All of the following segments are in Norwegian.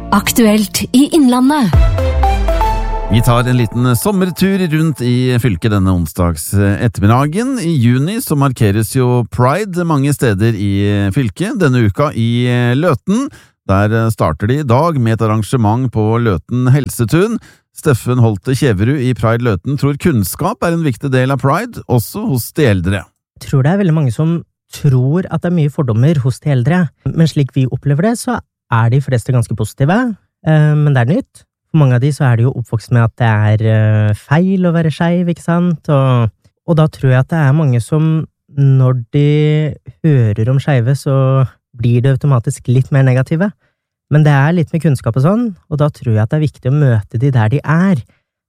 Aktuelt i Innlandet. Vi tar en liten sommertur rundt i fylket denne onsdags ettermiddagen. I juni så markeres jo Pride mange steder i fylket. Denne uka i Løten. Der starter de i dag med et arrangement på Løten Helsetun. Steffen Holte Kjeverud i Pride Løten tror kunnskap er en viktig del av Pride, også hos de eldre. Jeg tror det er veldig mange som tror at det er mye fordommer hos de eldre, men slik vi opplever det, så er de fleste ganske positive, men det er nytt. For mange av de så er de jo oppvokst med at det er feil å være skeiv, ikke sant? Og da tror jeg at det er mange som, når de hører om skeive, så blir det automatisk litt mer negative. Men det er litt med kunnskap og sånn, og da tror jeg at det er viktig å møte de der de er,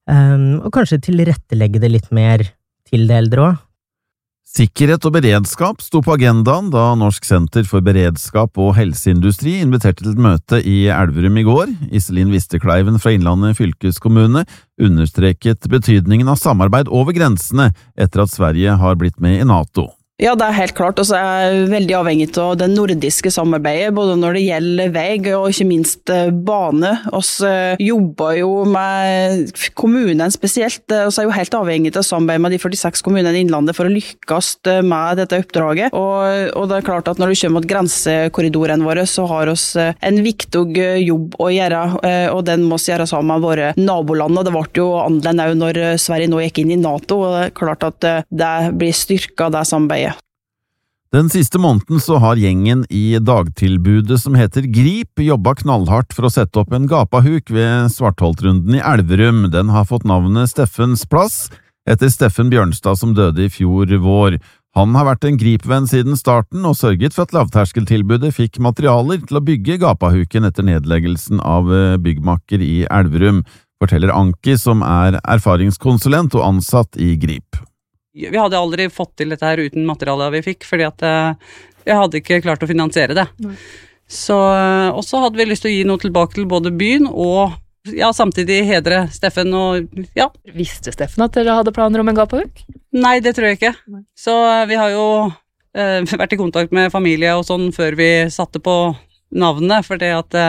og kanskje tilrettelegge det litt mer til det eldre også. Sikkerhet og beredskap sto på agendaen da Norsk Senter for Beredskap og Helseindustri inviterte til et møte i Elverum i går. Iselin Vistekleiven fra Innlandet fylkeskommune understreket betydningen av samarbeid over grensene etter at Sverige har blitt med i NATO. Ja, det er helt klart, og så er jeg veldig avhengig av det nordiske samarbeidet, både når det gjelder vei og ikke minst bane. Vi jobber jo med kommunen spesielt, og så er jo helt avhengig av samarbeid med de 46 kommunene i Innlandet for å lykkes med dette oppdraget. Og det er klart at når du kommer mot grensekorridoren våre, så har vi en viktig jobb å gjøre, og den må vi gjøre sammen med våre naboland. Og det ble jo annerledes når Sverige nå gikk inn i NATO, og det er klart at det blir styrket av det samarbeidet. Den siste måneden så har gjengen i dagtilbudet som heter Grip jobbet knallhardt for å sette opp en gapahuk ved Svartholtrunden i Elverum. Den har fått navnet Steffens plass, etter Steffen Bjørnstad som døde i fjor vår. Han har vært en Grip-venn siden starten og sørget for at lavterskeltilbudet fikk materialer til å bygge gapahuken etter nedleggelsen av byggmakker i Elverum, forteller Anki som er erfaringskonsulent og ansatt i Grip. Vi hadde aldri fått til dette her uten materialet vi fikk, fordi at jeg hadde ikke klart å finansiere det. Så også hadde vi lyst til å gi noe tilbake til både byen og samtidig hedre Steffen og Visste Steffen at dere hadde planer om en gapahuk? Nei, det tror jeg ikke. Så vi har jo vært i kontakt med familie og sånn før vi satte på navnet, for det at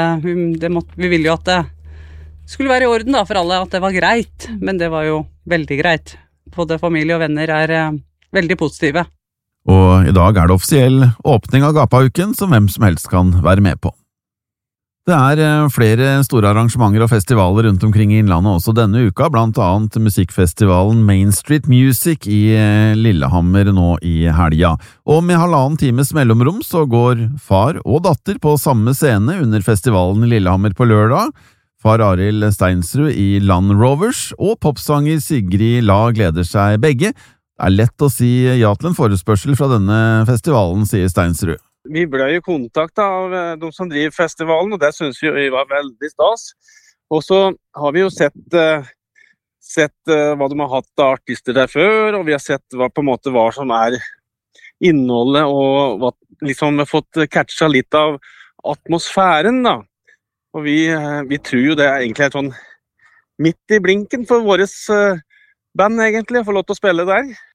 vi ville jo at det skulle være i orden da, for alle, at det var greit, men det var jo veldig greit. Både familie og venner er veldig positive. Og i dag er det offisiell åpning av gapahuken som hvem som helst kan være med på. Det er flere store arrangementer og festivaler rundt omkring i Innlandet også denne uka, blant annet musikkfestivalen Main Street Music i Lillehammer nå i helga. Og med 1,5 times mellomrom så går far og datter på samme scene under festivalen i Lillehammer på lørdag. Far Arild Steinsrud i Land Rovers og popsanger Sigrid La gleder seg begge. Det er lett å si ja til en forespørsel fra denne festivalen, sier Steinsrud. Vi ble jo kontaktet av de som driver festivalen, og det synes vi var veldig stas. Og så har vi jo sett hva de har hatt av artister der før, og vi har sett hva som er innholdet, og liksom har fått catchet litt av atmosfæren da. Og vi tror jo det er egentlig sånn midt i blinken for våres band egentlig, å få lov til å spille der.